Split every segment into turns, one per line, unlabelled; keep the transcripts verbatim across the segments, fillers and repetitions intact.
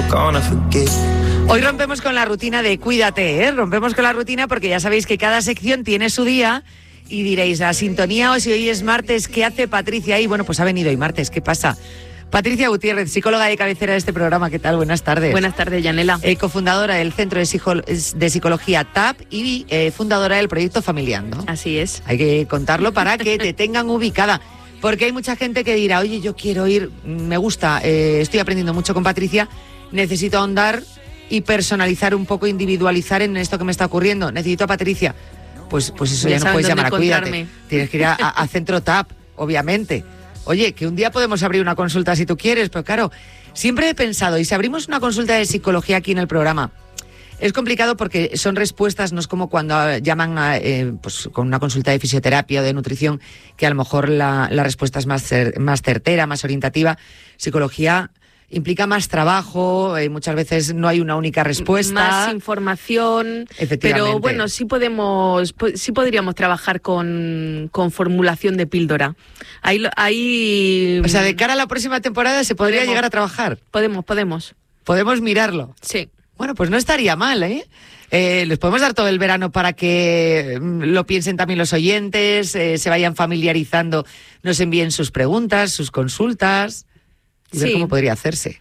gonna forget.
Hoy rompemos con la rutina de Cuídate, ¿eh? Rompemos con la rutina porque ya sabéis que cada sección tiene su día y diréis, la sintonía o si hoy es martes, ¿qué hace Patricia ahí? Bueno, pues ha venido hoy martes, ¿qué pasa? Patricia Gutiérrez, psicóloga de cabecera de este programa, ¿qué tal? Buenas tardes.
Buenas tardes, Yanela.
Eh, cofundadora del Centro de, Psico- de Psicología T A P y eh, fundadora del proyecto Familiando.
Así es.
Hay que contarlo para que te tengan ubicada. Porque hay mucha gente que dirá, oye, yo quiero ir, me gusta, eh, estoy aprendiendo mucho con Patricia, necesito ahondar y personalizar un poco, individualizar en esto que me está ocurriendo. Necesito a Patricia. Pues, pues eso ya, ya no puedes llamar a Cuídate. Tienes que ir a, a, a Centro T A P, obviamente. Oye, que un día podemos abrir una consulta si tú quieres, pero claro, siempre he pensado, y si abrimos una consulta de psicología aquí en el programa, es complicado porque son respuestas, no es como cuando llaman a, eh, pues, con una consulta de fisioterapia o de nutrición, que a lo mejor la, la respuesta es más, cer- más certera, más orientativa. Psicología implica más trabajo, eh, muchas veces no hay una única respuesta.
Más información, pero bueno, sí podemos, sí podríamos trabajar con, con formulación de píldora. Ahí, ahí...
O sea, de cara a la próxima temporada se podría podemos, llegar a trabajar.
Podemos, podemos.
Podemos mirarlo.
Sí.
Bueno, pues no estaría mal, ¿eh? Eh, les podemos dar todo el verano para que lo piensen también los oyentes, eh, se vayan familiarizando, nos envíen sus preguntas, sus consultas y ver sí. cómo podría hacerse.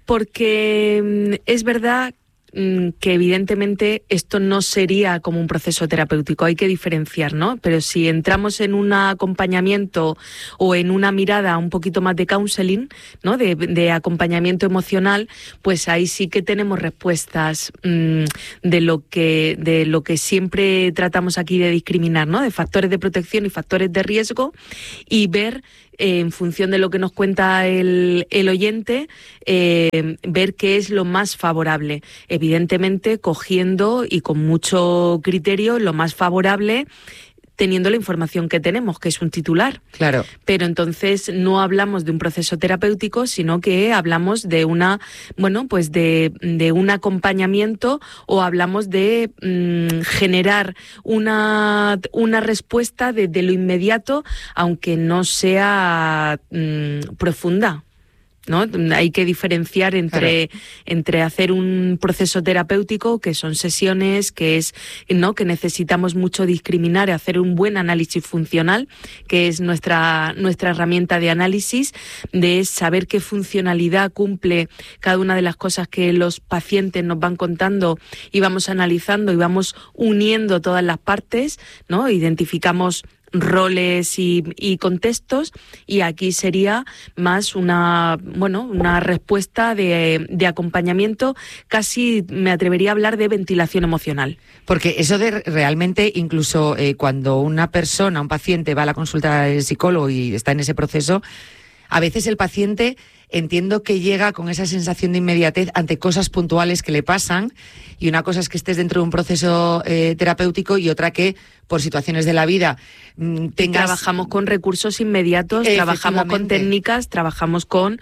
Porque es verdad que evidentemente esto no sería como un proceso terapéutico, hay que diferenciar, ¿no? Pero si entramos en un acompañamiento o en una mirada un poquito más de counseling, ¿no? De, de acompañamiento emocional, pues ahí sí que tenemos respuestas mmm, de lo que de lo que siempre tratamos aquí de discriminar, ¿no? De factores de protección y factores de riesgo, y ver eh, en función de lo que nos cuenta el, el oyente, eh, ver qué es lo más favorable. Evidentemente, cogiendo y con mucho criterio lo más favorable, teniendo la información que tenemos, que es un titular.
Claro.
Pero entonces no hablamos de un proceso terapéutico, sino que hablamos de una, bueno, pues de, de un acompañamiento, o hablamos de mmm, generar una, una respuesta de, de lo inmediato, aunque no sea mmm, profunda, ¿no? Hay que diferenciar entre, claro. entre hacer un proceso terapéutico, que son sesiones, que es, ¿no? que necesitamos mucho discriminar, hacer un buen análisis funcional, que es nuestra, nuestra herramienta de análisis, de saber qué funcionalidad cumple cada una de las cosas que los pacientes nos van contando, y vamos analizando y vamos uniendo todas las partes, ¿no? Identificamos roles y, y contextos, y aquí sería más una, bueno, una respuesta de, de acompañamiento, casi me atrevería a hablar de ventilación emocional.
Porque eso de realmente, incluso eh, cuando una persona, un paciente va a la consulta del psicólogo y está en ese proceso, a veces el paciente, entiendo que llega con esa sensación de inmediatez ante cosas puntuales que le pasan, y una cosa es que estés dentro de un proceso eh, terapéutico, y otra que por situaciones de la vida mmm, tengas...
Trabajamos con recursos inmediatos, trabajamos con técnicas, trabajamos con...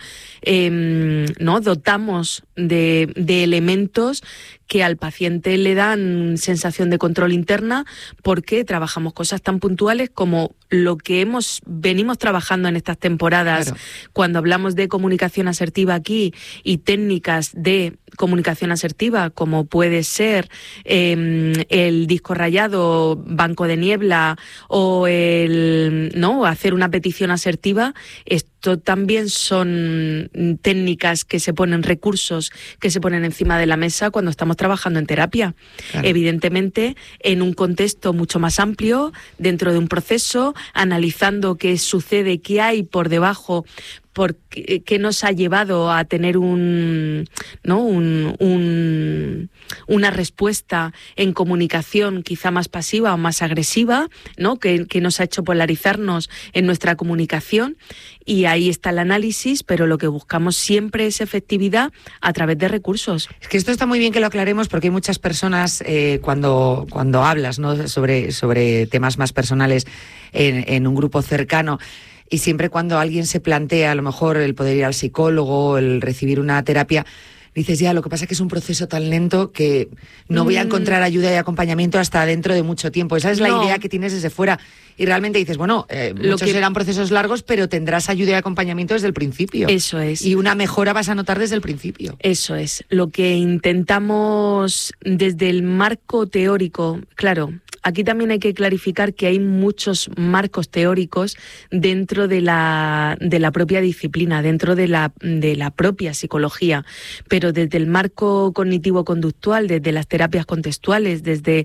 Eh, ¿no? Dotamos de, de elementos que al paciente le dan sensación de control interna, porque trabajamos cosas tan puntuales como lo que hemos venimos trabajando en estas temporadas, claro. Cuando hablamos de comunicación asertiva aquí, y técnicas de comunicación asertiva, como puede ser eh, el disco rayado, banco de niebla, o el no hacer una petición asertiva. Esto también son técnicas que se ponen, recursos que se ponen encima de la mesa cuando estamos trabajando en terapia. Claro. Evidentemente, en un contexto mucho más amplio, dentro de un proceso, analizando qué sucede, qué hay por debajo, porque, que nos ha llevado a tener un, ¿no? un, un, una respuesta en comunicación quizá más pasiva o más agresiva, ¿no? que, que nos ha hecho polarizarnos en nuestra comunicación, y ahí está el análisis, pero lo que buscamos siempre es efectividad a través de recursos.
Es que esto está muy bien que lo aclaremos, porque hay muchas personas, eh, cuando, cuando hablas, ¿no? sobre, sobre temas más personales en, en un grupo cercano, y siempre cuando alguien se plantea a lo mejor el poder ir al psicólogo, el recibir una terapia, dices, ya, lo que pasa es que es un proceso tan lento que no voy a encontrar ayuda y acompañamiento hasta dentro de mucho tiempo. Esa es la
no.
idea que tienes desde fuera. Y realmente dices, bueno, eh,
Lo
muchos
que...
serán procesos largos, pero tendrás ayuda y acompañamiento desde el principio.
Eso es.
Y una mejora vas a notar desde el principio.
Eso es. Lo que intentamos desde el marco teórico, claro, aquí también hay que clarificar que hay muchos marcos teóricos dentro de la, de la propia disciplina, dentro de la, de la propia psicología, pero desde el marco cognitivo-conductual, desde las terapias contextuales, desde,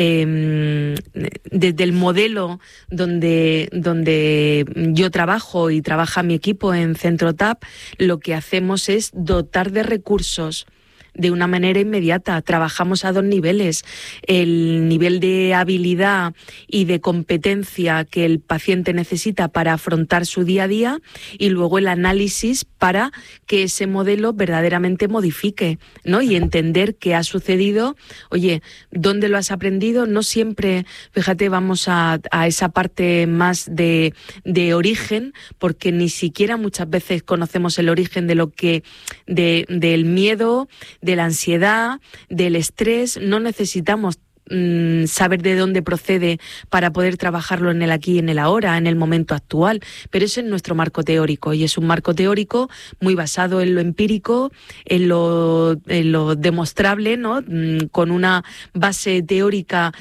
eh, desde el modelo donde, donde yo trabajo y trabaja mi equipo en Centro T A P, lo que hacemos es dotar de recursos de una manera inmediata. Trabajamos a dos niveles, el nivel de habilidad y de competencia que el paciente necesita para afrontar su día a día y luego el análisis para que ese modelo verdaderamente modifique, ¿no? Y entender qué ha sucedido, oye, ¿dónde lo has aprendido? No siempre, fíjate, vamos a, a esa parte más de, de origen, porque ni siquiera muchas veces conocemos el origen de lo que, de, del miedo, de la ansiedad, del estrés. No necesitamos mmm, saber de dónde procede para poder trabajarlo en el aquí y en el ahora, en el momento actual, pero ese es nuestro marco teórico y es un marco teórico muy basado en lo empírico, en lo, en lo demostrable, ¿no? Mm, con una base teórica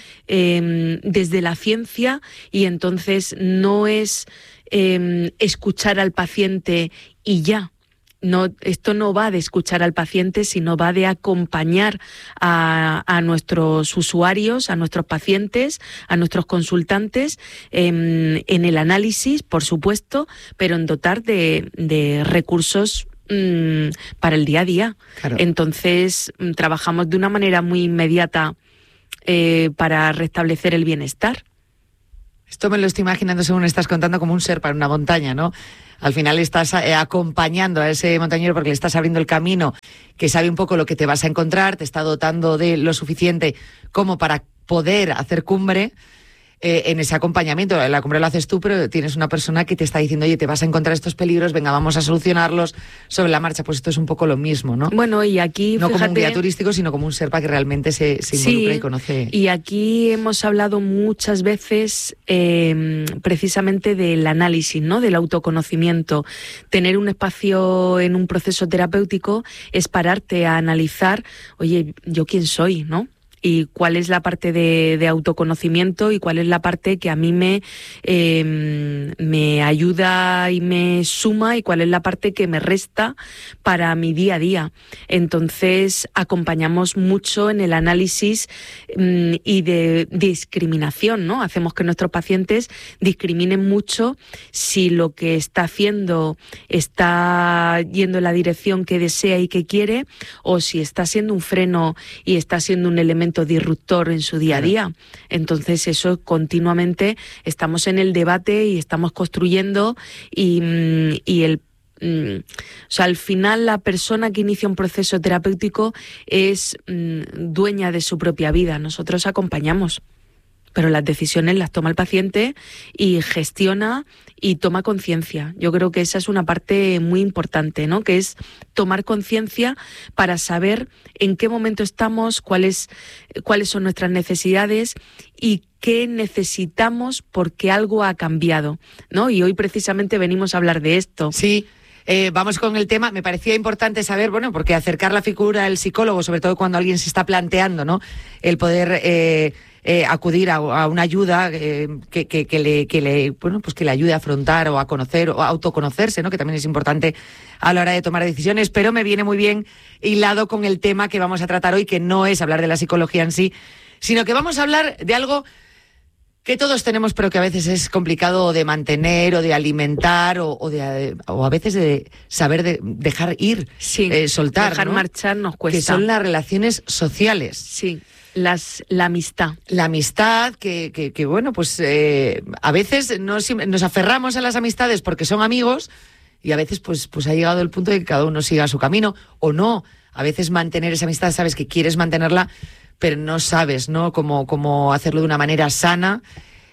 eh, desde la ciencia, y entonces no es eh, escuchar al paciente y ya. No, esto no va de escuchar al paciente, sino va de acompañar a, a nuestros usuarios, a nuestros pacientes, a nuestros consultantes en, en el análisis, por supuesto, pero en dotar de, de recursos mmm, para el día a día.
Claro.
Entonces, trabajamos de una manera muy inmediata eh, para restablecer el bienestar.
Esto me lo estoy imaginando, según estás contando, como un Sherpa en una montaña, ¿no? Al final estás eh, acompañando a ese montañero porque le estás abriendo el camino, que sabe un poco lo que te vas a encontrar, te está dotando de lo suficiente como para poder hacer cumbre. Eh, en ese acompañamiento, la cumbre lo haces tú, pero tienes una persona que te está diciendo, oye, te vas a encontrar estos peligros, venga, vamos a solucionarlos sobre la marcha. Pues esto es un poco lo mismo, ¿no?
Bueno, y aquí,
no
fíjate,
como un guía turístico, sino como un Sherpa que realmente se, se involucra
sí,
y conoce.
Y aquí hemos hablado muchas veces eh, precisamente del análisis, ¿no? Del autoconocimiento. Tener un espacio en un proceso terapéutico es pararte a analizar, oye, ¿yo quién soy, no? Y cuál es la parte de, de autoconocimiento y cuál es la parte que a mí me, eh, me ayuda y me suma y cuál es la parte que me resta para mi día a día. Entonces acompañamos mucho en el análisis mm, y de discriminación, ¿no? Hacemos que nuestros pacientes discriminen mucho si lo que está haciendo está yendo en la dirección que desea y que quiere, o si está siendo un freno y está siendo un elemento disruptor en su día a día. Entonces eso continuamente estamos en el debate y estamos construyendo y, y el mm, o sea, al final la persona que inicia un proceso terapéutico es mm, dueña de su propia vida. Nosotros acompañamos, pero las decisiones las toma el paciente y gestiona y toma conciencia. Yo creo que esa es una parte muy importante, ¿no? Que es tomar conciencia para saber en qué momento estamos, cuáles, cuáles son nuestras necesidades y qué necesitamos porque algo ha cambiado, ¿no? Y hoy precisamente venimos a hablar de esto.
Sí. Eh, vamos con el tema. Me parecía importante saber, bueno, porque acercar la figura del psicólogo, sobre todo cuando alguien se está planteando, ¿no? El poder eh, eh, acudir a, a una ayuda eh, que, que, que, le, que le, bueno, pues que le ayude a afrontar o a conocer o a autoconocerse, ¿no? Que también es importante a la hora de tomar decisiones. Pero me viene muy bien hilado con el tema que vamos a tratar hoy, que no es hablar de la psicología en sí, sino que vamos a hablar de algo que todos tenemos, pero que a veces es complicado de mantener o de alimentar o, o, de, o a veces de saber de dejar ir,
sí,
eh, soltar,
dejar
¿no?
marchar nos cuesta.
Que son las relaciones sociales.
Sí, las, la amistad.
La amistad, que, que, que bueno, pues eh, a veces nos, nos aferramos a las amistades porque son amigos y a veces pues, pues ha llegado el punto de que cada uno siga su camino o no. A veces mantener esa amistad, sabes que quieres mantenerla, pero no sabes, ¿no? Cómo, cómo hacerlo de una manera sana,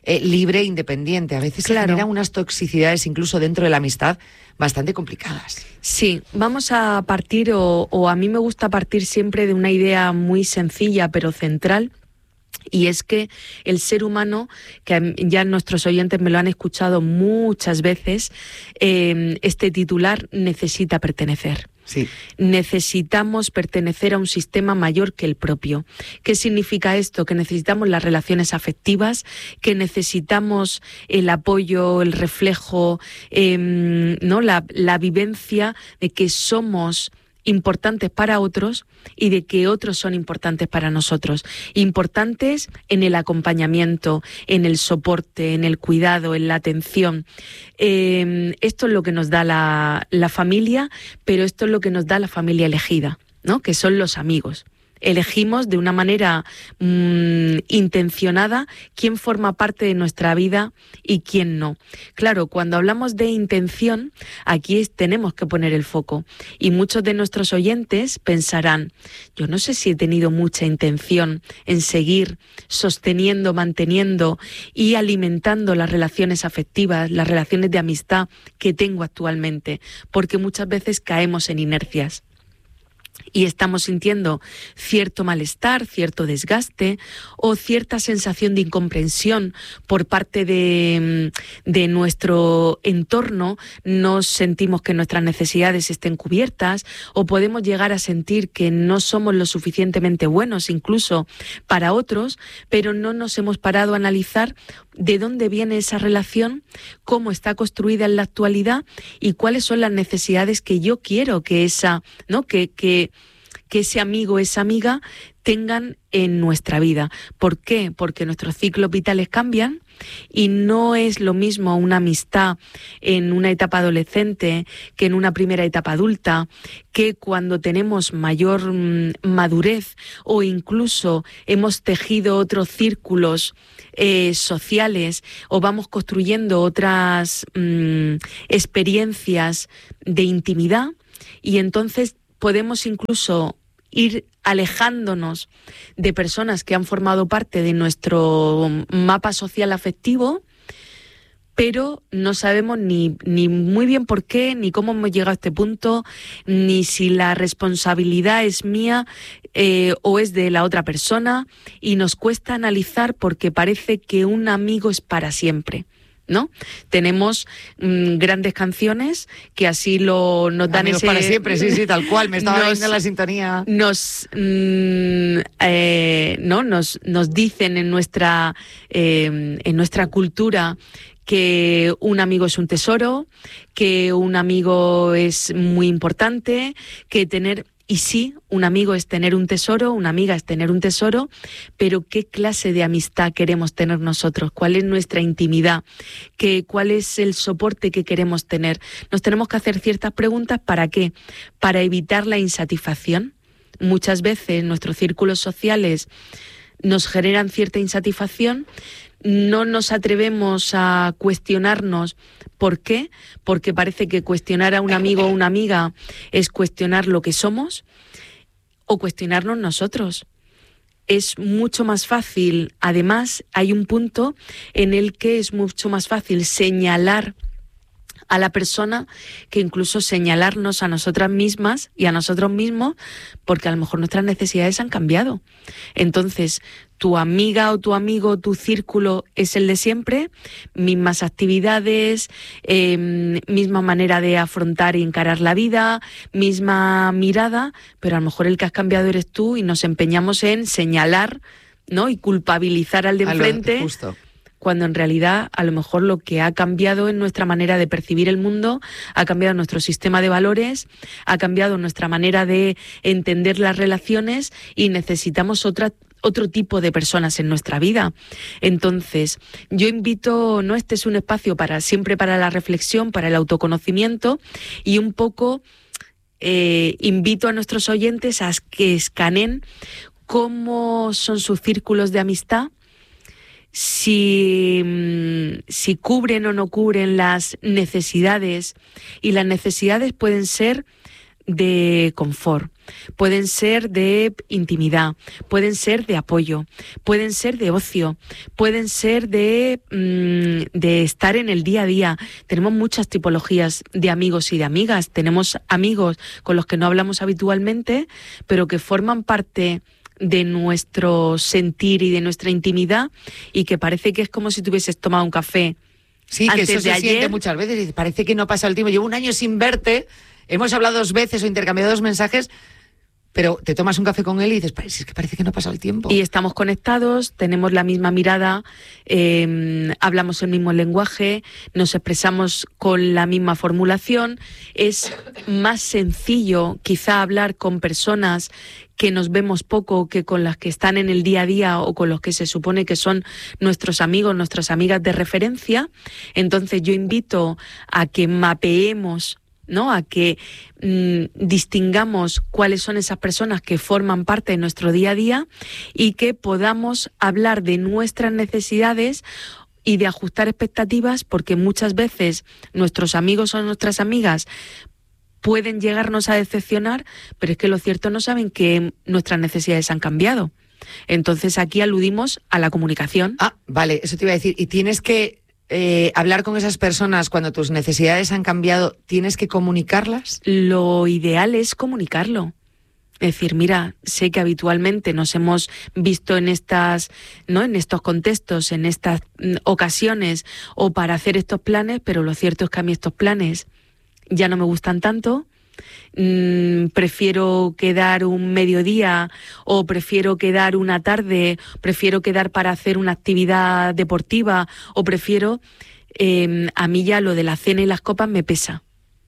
eh, libre e independiente. A veces
claro.
se generan unas toxicidades incluso dentro de la amistad bastante complicadas.
Sí, vamos a partir, o, o a mí me gusta partir siempre de una idea muy sencilla pero central, y es que el ser humano, que ya nuestros oyentes me lo han escuchado muchas veces, eh, este titular necesita pertenecer.
Sí.
Necesitamos pertenecer a un sistema mayor que el propio. ¿Qué significa esto? Que necesitamos las relaciones afectivas, que necesitamos el apoyo, el reflejo, eh, ¿no? la, la vivencia de que somos importantes para otros y de que otros son importantes para nosotros. Importantes en el acompañamiento, en el soporte, en el cuidado, en la atención. Eh, esto es lo que nos da la, la familia, pero esto es lo que nos da la familia elegida, ¿no? Que son los amigos. Elegimos de una manera mmm, intencionada quién forma parte de nuestra vida y quién no. Claro, cuando hablamos de intención, aquí es, tenemos que poner el foco. Y muchos de nuestros oyentes pensarán, yo no sé si he tenido mucha intención en seguir sosteniendo, manteniendo y alimentando las relaciones afectivas, las relaciones de amistad que tengo actualmente, porque muchas veces caemos en inercias. Y estamos sintiendo cierto malestar, cierto desgaste o cierta sensación de incomprensión por parte de, de nuestro entorno. Nos sentimos que nuestras necesidades estén cubiertas o podemos llegar a sentir que no somos lo suficientemente buenos incluso para otros, pero no nos hemos parado a analizar de dónde viene esa relación, cómo está construida en la actualidad y cuáles son las necesidades que yo quiero que esa, ¿no? que, que, que ese amigo, esa amiga tengan en nuestra vida. ¿Por qué? Porque nuestros ciclos vitales cambian y no es lo mismo una amistad en una etapa adolescente que en una primera etapa adulta, que cuando tenemos mayor mmm, madurez o incluso hemos tejido otros círculos eh, sociales o vamos construyendo otras mmm, experiencias de intimidad, y entonces podemos incluso ir alejándonos de personas que han formado parte de nuestro mapa social afectivo, pero no sabemos ni, ni muy bien por qué, ni cómo hemos llegado a este punto, ni si la responsabilidad es mía eh, o es de la otra persona, y nos cuesta analizar porque parece que un amigo es para siempre, ¿no? Tenemos mmm, grandes canciones que así lo nos dan.
Amigos
ese
para siempre, sí, sí, tal cual. Me estaba
nos,
viendo la sintonía.
Nos, mmm, eh, no, nos, nos dicen en nuestra, eh, en nuestra cultura que un amigo es un tesoro, que un amigo es muy importante, que tener... Y sí, un amigo es tener un tesoro, una amiga es tener un tesoro, pero ¿qué clase de amistad queremos tener nosotros? ¿Cuál es nuestra intimidad? ¿Qué, cuál es el soporte que queremos tener? Nos tenemos que hacer ciertas preguntas. ¿Para qué? Para evitar la insatisfacción. Muchas veces nuestros círculos sociales nos generan cierta insatisfacción. No nos atrevemos a cuestionarnos por qué, porque parece que cuestionar a un amigo o una amiga es cuestionar lo que somos o cuestionarnos nosotros. Es mucho más fácil, además hay un punto en el que es mucho más fácil señalar a la persona que incluso señalarnos a nosotras mismas y a nosotros mismos, porque a lo mejor nuestras necesidades han cambiado. Entonces, tu amiga o tu amigo, tu círculo es el de siempre, mismas actividades, eh, misma manera de afrontar y encarar la vida, misma mirada, pero a lo mejor el que has cambiado eres tú y nos empeñamos en señalar, ¿no? Y culpabilizar al de enfrente.
Justo.
Cuando en realidad a lo mejor lo que ha cambiado en nuestra manera de percibir el mundo, ha cambiado nuestro sistema de valores, ha cambiado nuestra manera de entender las relaciones y necesitamos otra otro tipo de personas en nuestra vida. Entonces, yo invito, no, este es un espacio para siempre para la reflexión, para el autoconocimiento, y un poco eh, invito a nuestros oyentes a que escaneen cómo son sus círculos de amistad, Si, si cubren o no cubren las necesidades, y las necesidades pueden ser de confort, pueden ser de intimidad, pueden ser de apoyo, pueden ser de ocio, pueden ser de, mmm, de estar en el día a día. Tenemos muchas tipologías de amigos y de amigas. Tenemos amigos con los que no hablamos habitualmente, pero que forman parte de nuestro sentir y de nuestra intimidad, y que parece que es como si tuvieses tomado un café.
Sí,
antes
que eso
de
se
ayer.
siente muchas veces y parece que no ha pasado el tiempo. Llevo un año sin verte, hemos hablado dos veces o intercambiado dos mensajes, pero te tomas un café con él y dices, es que parece que no ha pasado el tiempo.
Y estamos conectados, tenemos la misma mirada, eh, hablamos el mismo lenguaje, nos expresamos con la misma formulación. Es más sencillo quizá hablar con personas que nos vemos poco que con las que están en el día a día o con los que se supone que son nuestros amigos, nuestras amigas de referencia. Entonces yo invito a que mapeemos, ¿no? A que mmm, distingamos cuáles son esas personas que forman parte de nuestro día a día y que podamos hablar de nuestras necesidades y de ajustar expectativas, porque muchas veces nuestros amigos o nuestras amigas pueden llegarnos a decepcionar, pero es que lo cierto no saben que nuestras necesidades han cambiado. Entonces aquí aludimos a la comunicación.
Ah, vale, eso te iba a decir. Y tienes que eh, hablar con esas personas cuando tus necesidades han cambiado, ¿tienes que comunicarlas?
Lo ideal es comunicarlo. Es decir, mira, sé que habitualmente nos hemos visto en estas, ¿no? en estos contextos, en estas mm, ocasiones, o para hacer estos planes, pero lo cierto es que a mí estos planes ya no me gustan tanto, mm, prefiero quedar un mediodía o prefiero quedar una tarde, prefiero quedar para hacer una actividad deportiva o prefiero, eh, a mí ya lo de la cena y las copas me pesa.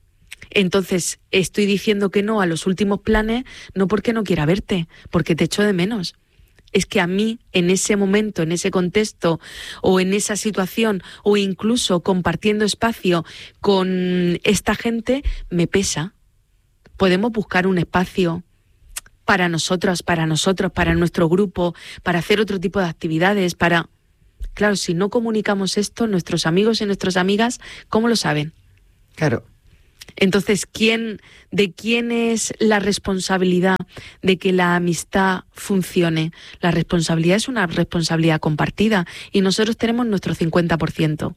Entonces estoy diciendo que no a los últimos planes, no porque no quiera verte, porque te echo de menos. Es que a mí, en ese momento, en ese contexto, o en esa situación, o incluso compartiendo espacio con esta gente, me pesa. Podemos buscar un espacio para nosotras, para nosotros, para nuestro grupo, para hacer otro tipo de actividades, para... Claro, si no comunicamos esto, nuestros amigos y nuestras amigas, ¿cómo lo saben?
Claro.
Entonces, ¿quién, ¿de quién es la responsabilidad de que la amistad funcione? La responsabilidad es una responsabilidad compartida y nosotros tenemos nuestro cincuenta por ciento.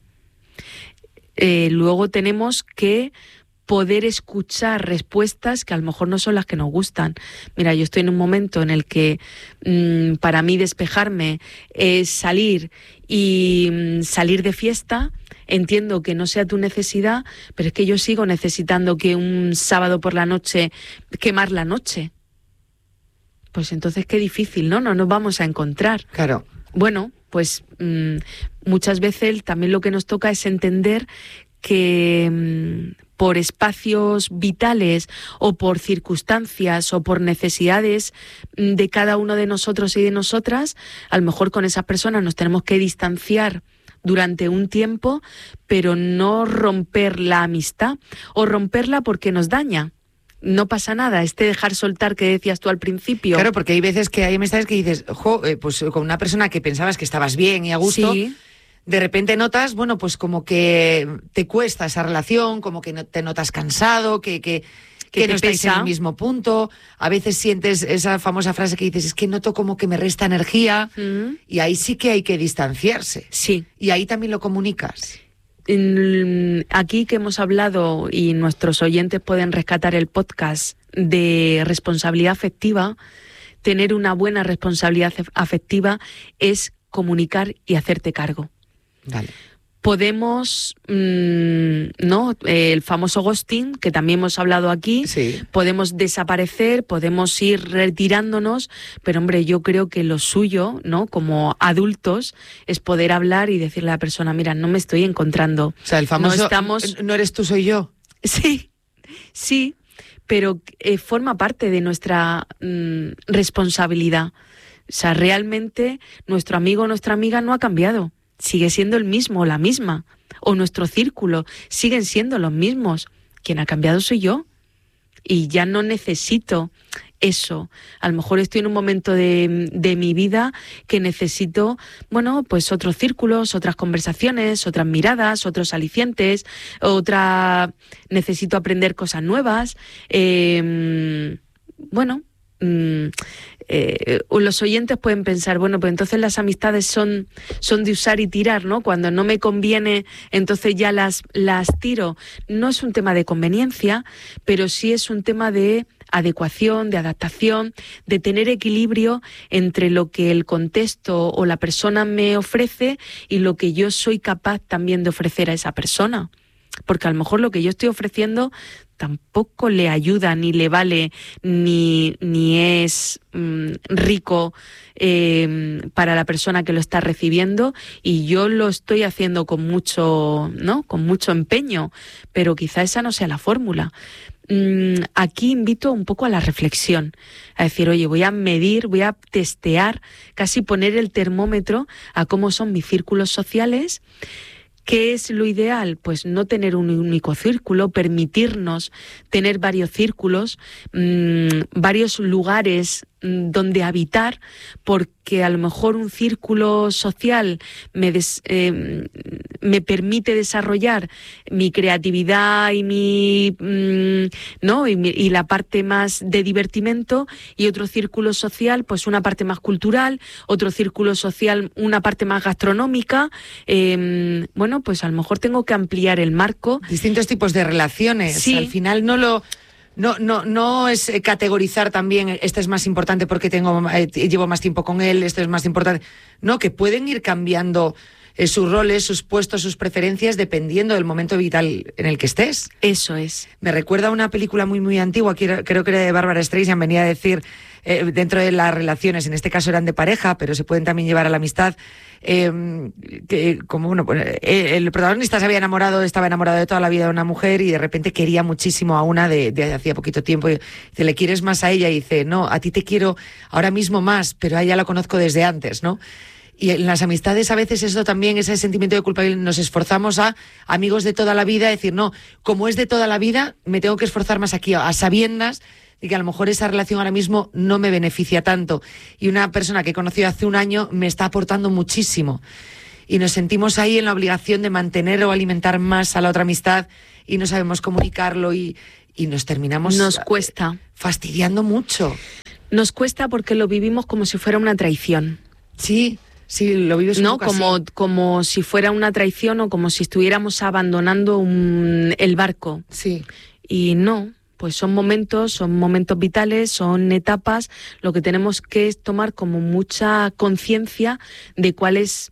Eh, luego tenemos que poder escuchar respuestas que a lo mejor no son las que nos gustan. Mira, yo estoy en un momento en el que mmm, para mí despejarme es salir y mmm, salir de fiesta. Entiendo que no sea tu necesidad, pero es que yo sigo necesitando que un sábado por la noche, quemar la noche. Pues entonces qué difícil, ¿no? No nos vamos a encontrar.
Claro.
Bueno, pues mmm, muchas veces también lo que nos toca es entender que mmm, por espacios vitales o por circunstancias o por necesidades de cada uno de nosotros y de nosotras, a lo mejor con esas personas nos tenemos que distanciar durante un tiempo, pero no romper la amistad o romperla porque nos daña. No pasa nada, este dejar soltar que decías tú al principio.
Claro, porque hay veces que hay amistades que dices, ojo, eh, pues con una persona que pensabas que estabas bien y a gusto,
sí.
De repente notas, bueno, pues como que te cuesta esa relación, como que no, te notas cansado, que... que que, que no estáis pesa. En el mismo punto. A veces sientes esa famosa frase que dices, es que noto como que me resta energía, mm. y ahí sí que hay que distanciarse.
Sí.
Y ahí también lo comunicas.
Aquí que hemos hablado, y nuestros oyentes pueden rescatar el podcast de responsabilidad afectiva, tener una buena responsabilidad afectiva es comunicar y hacerte cargo.
Vale.
Podemos, mmm, ¿no? El famoso ghosting, que también hemos hablado aquí,
sí.
Podemos desaparecer, podemos ir retirándonos, pero hombre, yo creo que lo suyo, ¿no? Como adultos, es poder hablar y decirle a la persona, mira, no me estoy encontrando.
O sea, el famoso,
no, estamos...
no eres tú, soy yo.
Sí, sí, pero eh, forma parte de nuestra mmm, responsabilidad. O sea, realmente nuestro amigo o nuestra amiga no ha cambiado. Sigue siendo el mismo o la misma, o nuestro círculo siguen siendo los mismos. Quien ha cambiado soy yo y ya no necesito eso. A lo mejor estoy en un momento de, de mi vida que necesito, bueno, pues otros círculos, otras conversaciones, otras miradas, otros alicientes, otra necesito aprender cosas nuevas. Eh, bueno, mmm, eh, los oyentes pueden pensar, bueno, pues entonces las amistades son, son de usar y tirar, ¿no? Cuando no me conviene, entonces ya las, las tiro. No es un tema de conveniencia, pero sí es un tema de adecuación, de adaptación, de tener equilibrio entre lo que el contexto o la persona me ofrece y lo que yo soy capaz también de ofrecer a esa persona. Porque a lo mejor lo que yo estoy ofreciendo tampoco le ayuda, ni le vale, ni, ni es mmm, rico eh, para la persona que lo está recibiendo, y yo lo estoy haciendo con mucho, ¿no? con mucho empeño, pero quizá esa no sea la fórmula. Mm, aquí invito un poco a la reflexión, a decir, oye, voy a medir, voy a testear, casi poner el termómetro a cómo son mis círculos sociales. ¿Qué es lo ideal? Pues no tener un único círculo, permitirnos tener varios círculos, mmm, varios lugares mmm, donde habitar, porque a lo mejor un círculo social me, des, eh, me permite desarrollar mi creatividad y mi, mmm, ¿no? y, mi, y la parte más de divertimento, y otro círculo social, pues una parte más cultural, otro círculo social, una parte más gastronómica. Eh, bueno, pues a lo mejor tengo que ampliar el marco.
Distintos tipos de relaciones.
Sí.
Al final no lo... No, no, no es categorizar también, este es más importante porque tengo, eh, llevo más tiempo con él, este es más importante. No, que pueden ir cambiando eh, sus roles, sus puestos, sus preferencias, dependiendo del momento vital en el que estés.
Eso es.
Me recuerda a una película muy, muy antigua, creo, creo que era de Bárbara Streisand, venía a decir, eh, dentro de las relaciones, en este caso eran de pareja, pero se pueden también llevar a la amistad, eh, que como bueno, eh, el protagonista se había enamorado, estaba enamorado de toda la vida de una mujer y de repente quería muchísimo a una de, de hacía poquito tiempo. Y dice, ¿le quieres más a ella? Y dice, no, a ti te quiero ahora mismo más, pero a ella la conozco desde antes, ¿no? Y en las amistades a veces eso también, ese sentimiento de culpabilidad, nos esforzamos a amigos de toda la vida, decir, no, como es de toda la vida, me tengo que esforzar más aquí, a sabiendas de que a lo mejor esa relación ahora mismo no me beneficia tanto. Y una persona que he conocido hace un año me está aportando muchísimo. Y nos sentimos ahí en la obligación de mantener o alimentar más a la otra amistad y no sabemos comunicarlo y, y nos terminamos...
Nos cuesta.
Fastidiando mucho.
Nos cuesta porque lo vivimos como si fuera una traición.
Sí. Sí, lo vives un
no
poco
como
así.
Como si fuera una traición o como si estuviéramos abandonando un, el barco.
Sí.
Y no, pues son momentos, son momentos vitales, son etapas. Lo que tenemos que es tomar como mucha conciencia de cuál es,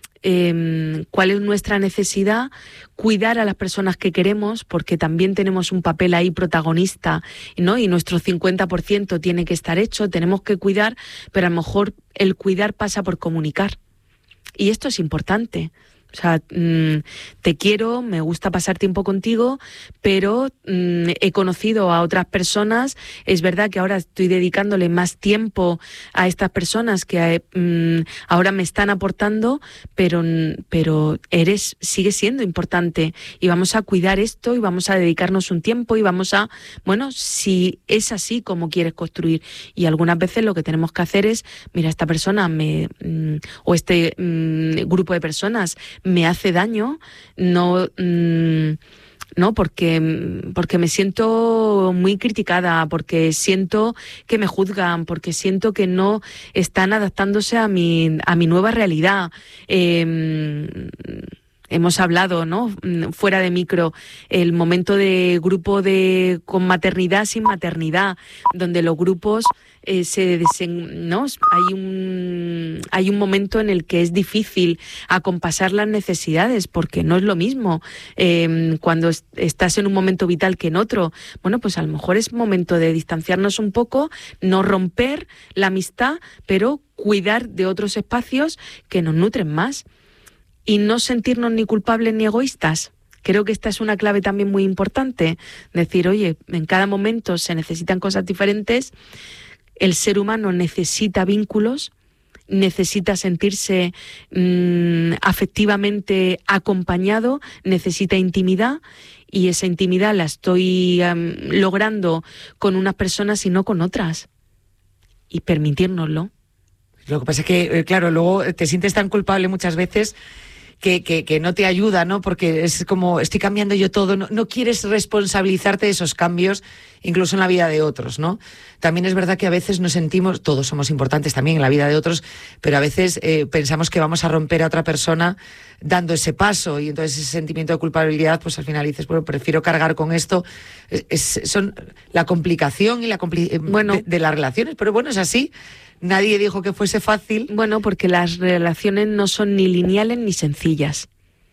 eh, cuál es nuestra necesidad, cuidar a las personas que queremos, porque también tenemos un papel ahí protagonista, ¿no? Y nuestro cincuenta por ciento tiene que estar hecho, tenemos que cuidar, pero a lo mejor el cuidar pasa por comunicar. Y esto es importante. O sea, mmm, te quiero, me gusta pasar tiempo contigo, pero mmm, he conocido a otras personas. Es verdad que ahora estoy dedicándole más tiempo a estas personas que mmm, ahora me están aportando, pero, pero eres, sigues siendo importante y vamos a cuidar esto y vamos a dedicarnos un tiempo y vamos a, bueno, si es así como quieres construir. Y algunas veces lo que tenemos que hacer es, mira, esta persona me mmm, o este mmm, grupo de personas me hace daño, no, mmm, no porque, porque me siento muy criticada, porque siento que me juzgan, porque siento que no están adaptándose a mi, a mi nueva realidad. Eh, Hemos hablado, ¿no? Fuera de micro, el momento de grupo de con maternidad sin maternidad, donde los grupos eh, se desen, ¿no? Hay un hay un momento en el que es difícil acompasar las necesidades, porque no es lo mismo eh, cuando est- estás en un momento vital que en otro. Bueno, pues a lo mejor es momento de distanciarnos un poco, no romper la amistad, pero cuidar de otros espacios que nos nutren más. Y no sentirnos ni culpables ni egoístas. Creo que esta es una clave también muy importante. Decir, oye, en cada momento se necesitan cosas diferentes. El ser humano necesita vínculos, necesita sentirse mmm, afectivamente acompañado, necesita intimidad. Y esa intimidad la estoy um, logrando con unas personas y no con otras. Y permitírnoslo.
Lo que pasa es que, claro, luego te sientes tan culpable muchas veces que, que, que no te ayuda, ¿no? Porque es como, estoy cambiando yo todo, no, no quieres responsabilizarte de esos cambios incluso en la vida de otros, ¿no? También es verdad que a veces nos sentimos, todos somos importantes también en la vida de otros, pero a veces eh, pensamos que vamos a romper a otra persona dando ese paso, y entonces ese sentimiento de culpabilidad, pues al final dices, bueno, prefiero cargar con esto. Es, es, son la complicación y la compli- bueno, de, de las relaciones, pero bueno, es así. Nadie dijo que fuese fácil.
Bueno, porque las relaciones no son ni lineales ni sencillas.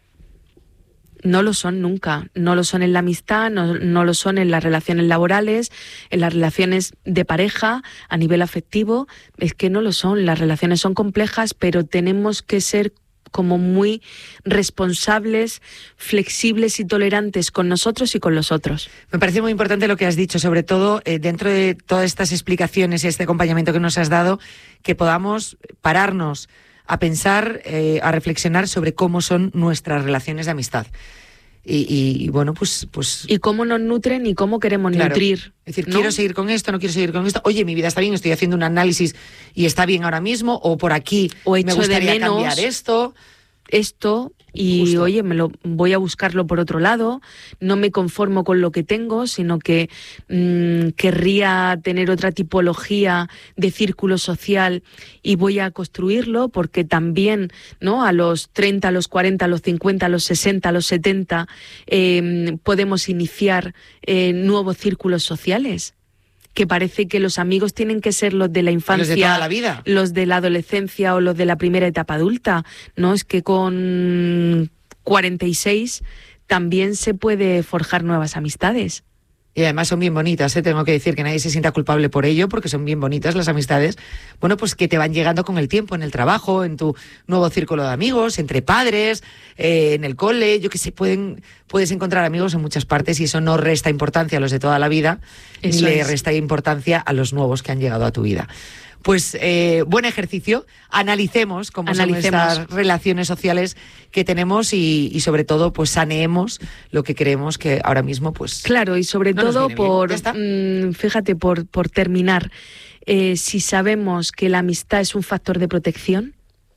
No lo son nunca. No lo son en la amistad, no, no lo son en las relaciones laborales, en las relaciones de pareja, a nivel afectivo. Es que no lo son. Las relaciones son complejas, pero tenemos que ser como muy responsables, flexibles y tolerantes con nosotros y con los otros.
Me parece muy importante lo que has dicho, sobre todo eh, dentro de todas estas explicaciones y este acompañamiento que nos has dado, que podamos pararnos a pensar, eh, a reflexionar sobre cómo son nuestras relaciones de amistad. Y, y, y bueno, pues, pues...
Y cómo nos nutren y cómo queremos claro, nutrir.
Es decir,
¿no?
quiero seguir con esto, no quiero seguir con esto. Oye, mi vida está bien, estoy haciendo un análisis y está bien ahora mismo, o por aquí
o
me gustaría cambiar esto.
Esto, y Justo. oye, me lo voy a buscarlo por otro lado, no me conformo con lo que tengo, sino que mmm, querría tener otra tipología de círculo social y voy a construirlo, porque también, ¿no?, a los treinta, a los cuarenta, a los cincuenta, a los sesenta, a los setenta eh, podemos iniciar eh, nuevos círculos sociales. Que parece que los amigos tienen que ser los de la infancia,
los de toda la vida,
los de la adolescencia o los de la primera etapa adulta. No, es que con cuarenta y seis también se puede forjar nuevas amistades.
Y además son bien bonitas, ¿eh? Tengo que decir que nadie se sienta culpable por ello, porque son bien bonitas las amistades, bueno, pues que te van llegando con el tiempo, en el trabajo, en tu nuevo círculo de amigos, entre padres, eh, en el cole, yo que sé, pueden, puedes encontrar amigos en muchas partes, y eso no resta importancia a los de toda la vida, eso ni le es. resta importancia a los nuevos que han llegado a tu vida. Pues eh, buen ejercicio, analicemos cómo Analicemos. son estas relaciones sociales que tenemos y, y sobre todo pues saneemos lo que creemos que ahora mismo pues
claro, y sobre no todo por mmm, fíjate, por, por terminar, eh, si sabemos que la amistad es un factor de protección,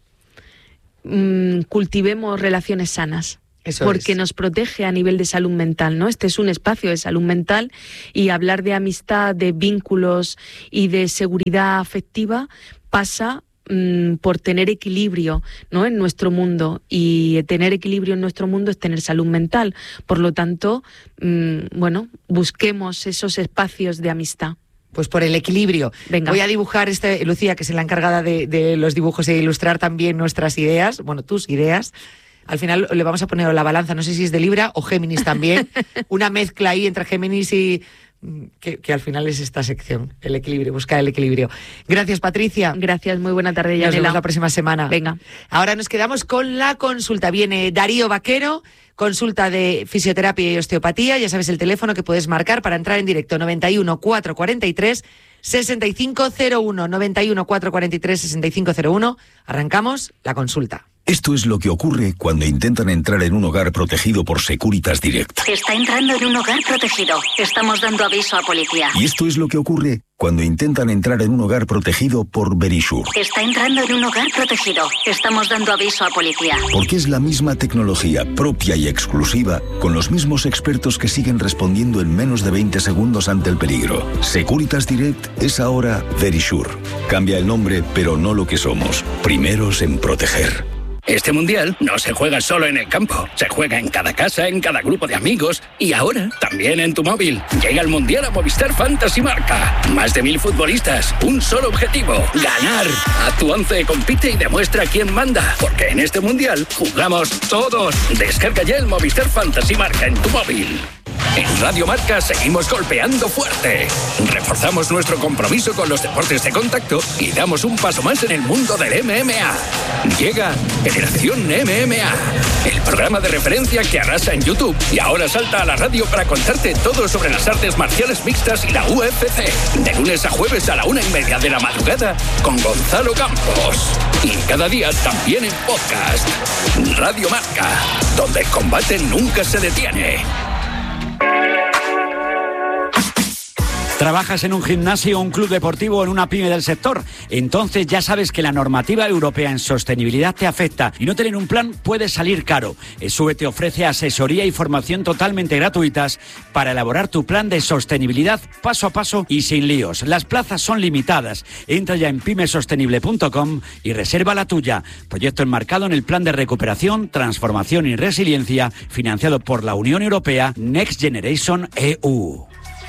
mmm, cultivemos relaciones sanas. Eso porque es. Nos protege a nivel de salud mental, ¿no? Este es un espacio de salud mental, y hablar de amistad, de vínculos y de seguridad afectiva pasa mmm, por tener equilibrio, ¿no?, en nuestro mundo, y tener equilibrio en nuestro mundo es tener salud mental. Por lo tanto, mmm, bueno, busquemos esos espacios de amistad.
Pues por el equilibrio. Venga. Voy a dibujar, este, Lucía, que es la encargada de, de los dibujos, e ilustrar también nuestras ideas, bueno, tus ideas. Al final le vamos a poner la balanza, no sé si es de Libra o Géminis también, una mezcla ahí entre Géminis y... Que, que al final es esta sección, el equilibrio, buscar el equilibrio. Gracias, Patricia.
Gracias, muy buena tarde, Yanela.
Nos vemos la próxima semana.
Venga.
Ahora nos quedamos con la consulta. Viene Darío Vaquero, consulta de fisioterapia y osteopatía. Ya sabes el teléfono que puedes marcar para entrar en directo, noventa y uno, cuatrocientos cuarenta y tres, sesenta y cinco cero uno, noventa y uno, cuatrocientos cuarenta y tres, sesenta y cinco cero uno. Arrancamos la consulta.
Esto es lo que ocurre cuando intentan entrar en un hogar protegido por Securitas Direct.
Está entrando en un hogar protegido. Estamos dando aviso a policía.
Y esto es lo que ocurre cuando intentan entrar en un hogar protegido por Verisure.
Está entrando en un hogar protegido. Estamos dando aviso a policía.
Porque es la misma tecnología propia y exclusiva, con los mismos expertos que siguen respondiendo en menos de veinte segundos ante el peligro. Securitas Direct es ahora Verisure. Cambia el nombre, pero no lo que somos. Primeros en proteger.
Este mundial no se juega solo en el campo, se juega en cada casa, en cada grupo de amigos y ahora también en tu móvil. Llega el mundial a Movistar Fantasy Marca. Más de mil futbolistas, un solo objetivo, ganar. Haz tu once, compite y demuestra quién manda, porque en este mundial jugamos todos. Descarga ya el Movistar Fantasy Marca en tu móvil. En Radio Marca seguimos golpeando fuerte. Reforzamos nuestro compromiso con los deportes de contacto y damos un paso más en el mundo del M M A. Llega Generación M M A, el programa de referencia que arrasa en YouTube y ahora salta a la radio para contarte todo sobre las artes marciales mixtas y la U F C. De lunes a jueves a la una y media de la madrugada con Gonzalo Campos. Y cada día también en podcast. Radio Marca, donde el combate nunca se detiene.
¿Trabajas en un gimnasio, un club deportivo o en una pyme del sector? Entonces ya sabes que la normativa europea en sostenibilidad te afecta y no tener un plan puede salir caro. ESUE te ofrece asesoría y formación totalmente gratuitas para elaborar tu plan de sostenibilidad paso a paso y sin líos. Las plazas son limitadas. Entra ya en pyme sostenible punto com y reserva la tuya. Proyecto enmarcado en el Plan de Recuperación, Transformación y Resiliencia financiado por la Unión Europea Next Generation E U.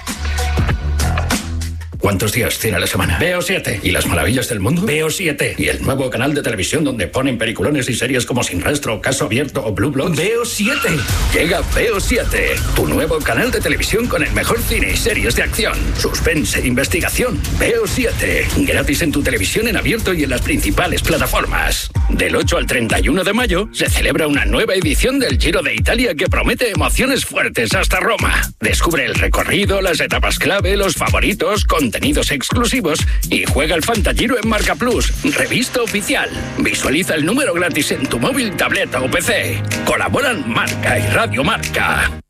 ¿Cuántos días tiene la semana? Veo siete. ¿Y las maravillas del mundo? Veo siete. ¿Y el nuevo canal de televisión donde ponen peliculones y series como Sin Rastro, Caso Abierto o Blue Bloods? Veo siete. Llega Veo siete, tu nuevo canal de televisión con el mejor cine y series de acción, suspense e investigación. Veo siete. Gratis en tu televisión en abierto y en las principales plataformas. Del ocho al treinta y uno de mayo se celebra una nueva edición del Giro de Italia que promete emociones fuertes hasta Roma. Descubre el recorrido, las etapas clave, los favoritos, contenidos exclusivos y juega el Fantagiro en Marca Plus, revista oficial. Visualiza el número gratis en tu móvil, tableta o P C. Colaboran Marca y Radio Marca.